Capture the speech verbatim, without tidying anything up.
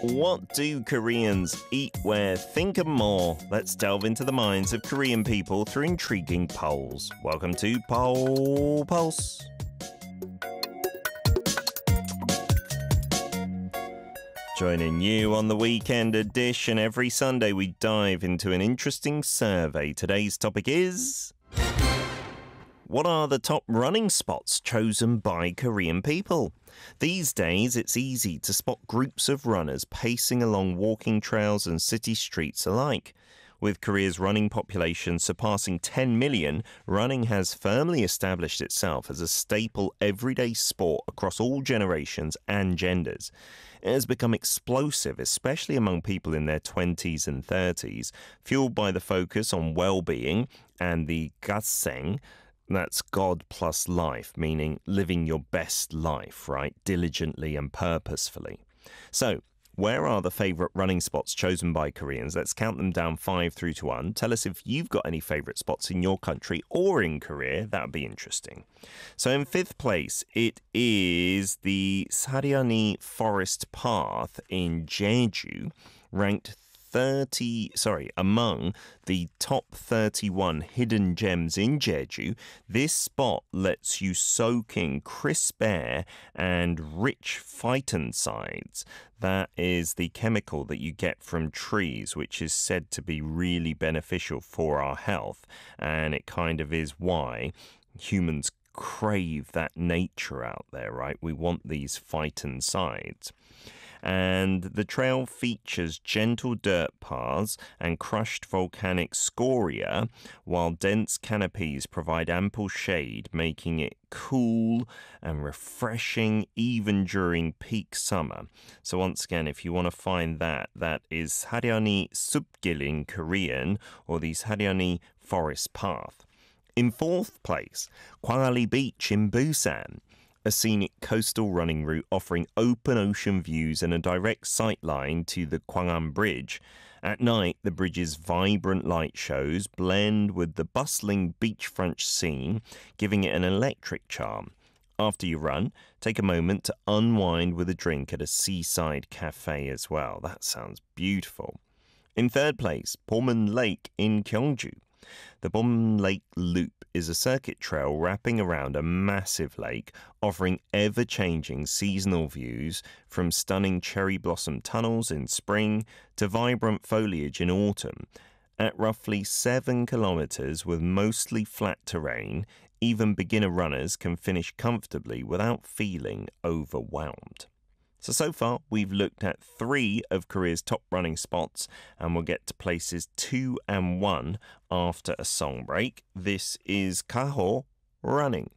What do Koreans eat, wear, think and more? Let's delve into the minds of Korean people through intriguing polls. Welcome to Poll Pulse. Joining you on the weekend edition. Every Sunday we dive into an interesting survey. Today's topic is... what are the top running spots chosen by Korean people? These days, it's easy to spot groups of runners pacing along walking trails and city streets alike. With Korea's running population surpassing ten million, running has firmly established itself as a staple everyday sport across all generations and genders. It has become explosive, especially among people in their twenties and thirties, fueled by the focus on well-being and the gasseng. That's God plus life, meaning living your best life, right? Diligently and purposefully. So, where are the favourite running spots chosen by Koreans? Let's count them down five through to one. Tell us if you've got any favourite spots in your country or in Korea. That would be interesting. So in fifth place, it is the Saryani Forest Path in Jeju, ranked thirty, sorry, among the top thirty-one hidden gems in Jeju. This spot lets you soak in crisp air and rich phytoncides. That is the chemical that you get from trees, which is said to be really beneficial for our health. And it kind of is why humans crave that nature out there, right? We want these phytoncides. And the trail features gentle dirt paths and crushed volcanic scoria, while dense canopies provide ample shade, making it cool and refreshing even during peak summer. So once again, if you want to find that, that is Saryani Supgil in Korean, or the Saryani Forest Path. In fourth place, Kwangali Beach in Busan, a scenic coastal running route offering open ocean views and a direct sight line to the Gwangham Bridge. At night, the bridge's vibrant light shows blend with the bustling beachfront scene, giving it an electric charm. After you run, take a moment to unwind with a drink at a seaside cafe as well. That sounds beautiful. In third place, Bommun Lake in Gyeongju. The Bommun Lake Loop is a circuit trail wrapping around a massive lake, offering ever-changing seasonal views from stunning cherry blossom tunnels in spring to vibrant foliage in autumn. At roughly seven kilometers with mostly flat terrain, even beginner runners can finish comfortably without feeling overwhelmed. So, so far, we've looked at three of Korea's top running spots, and we'll get to places two and one after a song break. This is Kaho Running.